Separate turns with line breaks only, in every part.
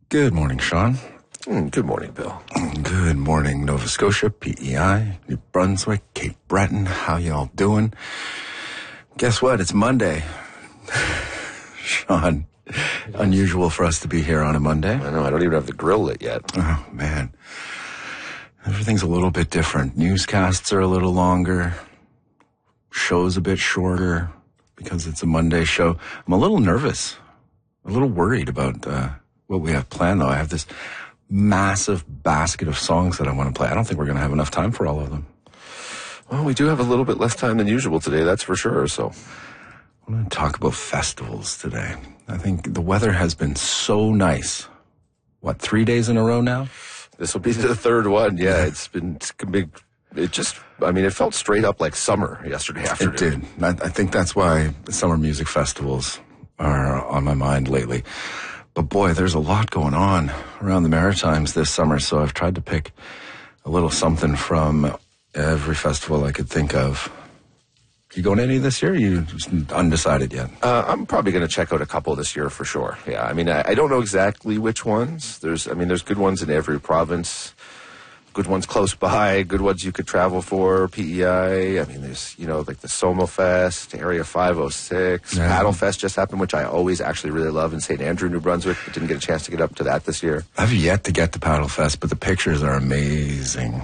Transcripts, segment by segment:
Good morning, Sean.
Good morning, Bill.
Good morning, Nova Scotia, PEI, New Brunswick, Cape Breton. How y'all doing? Guess what? It's Monday. Sean, unusual for us to be here on a Monday.
I know, I don't even have the grill lit yet.
Oh, man. Everything's a little bit different. Newscasts are a little longer. Show's a bit shorter because it's a Monday show. I'm a little nervous, a little worried about what we have planned, though. I have this massive basket of songs that I want to play. I don't think we're going to have enough time for all of them.
Well, we do have a little bit less time than usual today, that's for sure, so.
I want to talk about festivals today. I think the weather has been so nice. 3 days in a row now?
This will be the third one, yeah. It's big. It felt straight up like summer yesterday afternoon.
It did. I think that's why the summer music festivals are on my mind lately. But boy, there's a lot going on around the Maritimes this summer, so I've tried to pick a little something from every festival I could think of. You going to any this year? Or you just undecided yet?
I'm probably going to check out a couple this year for sure. Yeah, I don't know exactly which ones. There's good ones in every province. Good ones close by, good ones you could travel for, PEI. There's, like the SomoFest, Area 506, Paddle Fest just happened, which I always actually really love in St. Andrew, New Brunswick, but didn't get a chance to get up to that this year.
I've yet to get to Paddle Fest, but the pictures are amazing.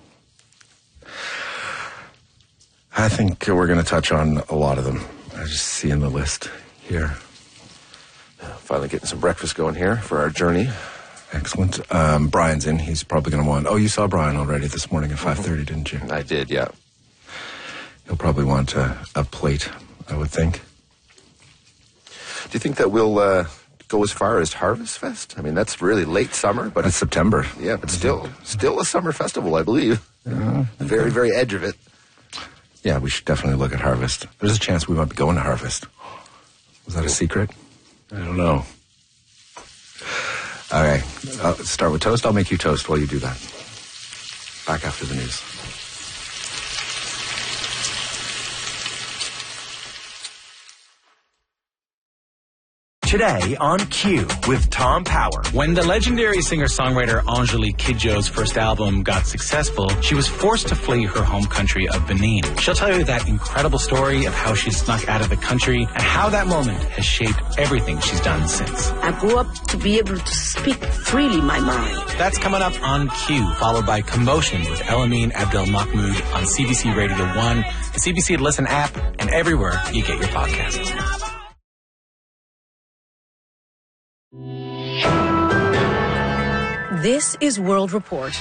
I think we're going to touch on a lot of them. I just see in the list here.
Finally getting some breakfast going here for our journey.
Excellent. Brian's in. He's probably going to want... Oh, you saw Brian already this morning at 5:30, didn't you?
I did, yeah.
He'll probably want a plate, I would think.
Do you think that we'll go as far as Harvest Fest? That's really late summer, but...
It's September.
Yeah, but still a summer festival, I believe. Very, very edge of it.
Yeah, we should definitely look at Harvest. There's a chance we might be going to Harvest. Was that a secret? I don't know. Okay, let's start with toast. I'll make you toast while you do that. Back after the news.
Today on Q with Tom Power.
When the legendary singer-songwriter Angelique Kidjo's first album got successful, she was forced to flee her home country of Benin. She'll tell you that incredible story of how she snuck out of the country and how that moment has shaped everything she's done since.
I grew up to be able to speak freely my mind.
That's coming up on Q, followed by Commotion with Elamine Abdel Mahmoud on CBC Radio 1, the CBC Listen app, and everywhere you get your podcasts.
This is World Report.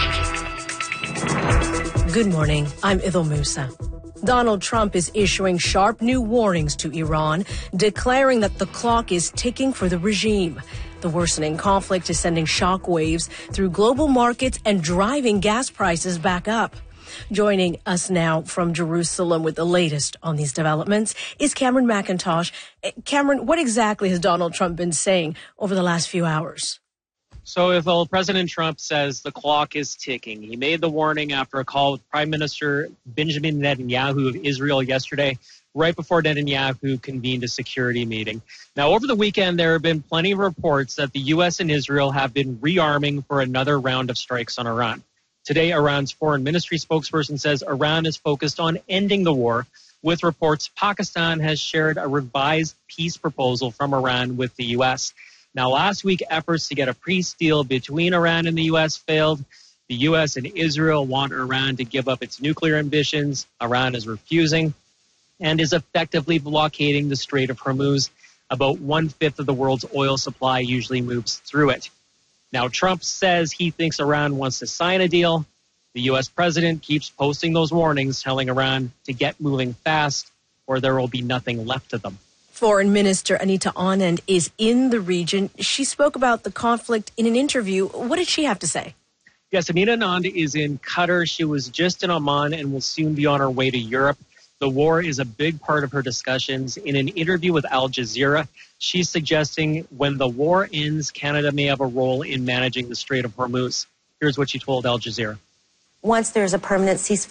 Good morning. I'm Idil Musa. Donald Trump is issuing sharp new warnings to Iran, declaring that the clock is ticking for the regime. The worsening conflict is sending shockwaves through global markets and driving gas prices back up. Joining us now from Jerusalem with the latest on these developments is Cameron McIntosh. Cameron, what exactly has Donald Trump been saying over the last few hours?
So if President Trump says the clock is ticking, he made the warning after a call with Prime Minister Benjamin Netanyahu of Israel yesterday, right before Netanyahu convened a security meeting. Now, over the weekend, there have been plenty of reports that the U.S. and Israel have been rearming for another round of strikes on Iran. Today, Iran's foreign ministry spokesperson says Iran is focused on ending the war. With reports, Pakistan has shared a revised peace proposal from Iran with the U.S. Now, last week, efforts to get a peace deal between Iran and the U.S. failed. The U.S. and Israel want Iran to give up its nuclear ambitions. Iran is refusing and is effectively blockading the Strait of Hormuz. About 1/5 of the world's oil supply usually moves through it. Now, Trump says he thinks Iran wants to sign a deal. The U.S. president keeps posting those warnings, telling Iran to get moving fast or there will be nothing left of them.
Foreign Minister Anita Anand is in the region. She spoke about the conflict in an interview. What did she have to say?
Yes, Anita Anand is in Qatar. She was just in Oman and will soon be on her way to Europe. The war is a big part of her discussions. In an interview with Al Jazeera, she's suggesting when the war ends, Canada may have a role in managing the Strait of Hormuz. Here's what she told Al Jazeera.
Once there's a permanent ceasefire